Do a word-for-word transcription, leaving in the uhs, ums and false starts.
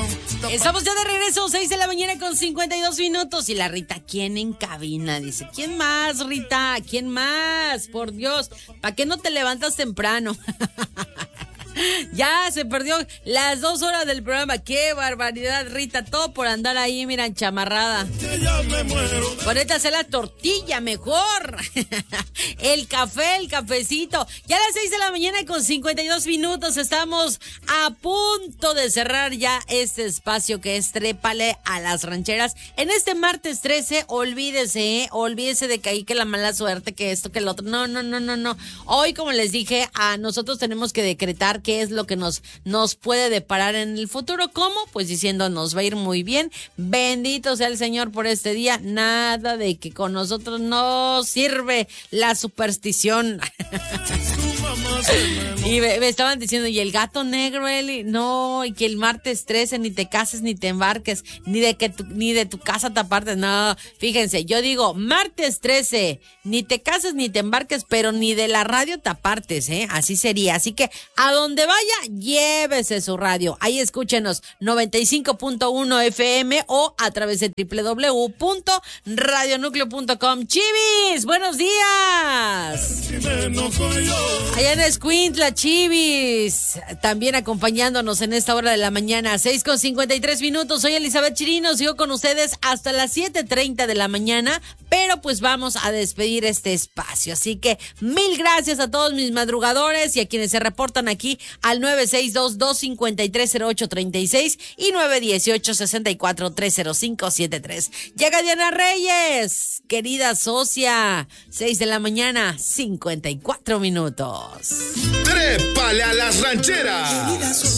Estamos ya de regreso, seis de la mañana con cincuenta y dos minutos. Y la Rita, ¿quién en cabina? Dice, ¿quién más, Rita? ¿Quién más? Por Dios, ¿para qué no te levantas temprano? Ya se perdió las dos horas del programa. ¡Qué barbaridad, Rita! Todo por andar ahí, mira, chamarrada. Ponete a hacer la tortilla mejor. El café, el cafecito. Ya a las seis de la mañana con cincuenta y dos minutos. Estamos a punto de cerrar ya este espacio que es Trépale a las Rancheras. En este martes trece, olvídese, ¿eh? Olvídese de que ahí que la mala suerte, que esto, que el otro. No, no, no, no, no. Hoy, como les dije, a nosotros tenemos que decretar qué es lo que nos, nos puede deparar en el futuro. ¿Cómo? Pues diciendo, nos va a ir muy bien. Bendito sea el Señor por este día. Nada de que con nosotros no sirve la superstición. Y me, me estaban diciendo, ¿y el gato negro, Eli? No, y que el martes trece ni te cases ni te embarques, ni de que tu, ni de tu casa te apartes. No, fíjense, yo digo, martes trece, ni te cases ni te embarques, pero ni de la radio te apartes, ¿eh? Así sería. Así que a donde vaya, llévese su radio. Ahí escúchenos, noventa y cinco punto uno F M o a través de doble u doble u doble u punto radio núcleo punto com. Chivis, buenos días. Allá en Escuintla, Chivis, también acompañándonos en esta hora de la mañana, seis con cincuenta y tres minutos. Soy Elizabeth Chirino, sigo con ustedes hasta las siete treinta de la mañana, pero pues vamos a despedir este espacio. Así que mil gracias a todos mis madrugadores y a quienes se reportan aquí al nueve seis dos, dos cinco tres, cero ocho tres seis y nueve uno ocho, seis cuatro tres, cero cinco siete tres. Llega Diana Reyes, querida socia, seis de la mañana, cincuenta y cuatro minutos. Trépale a las rancheras.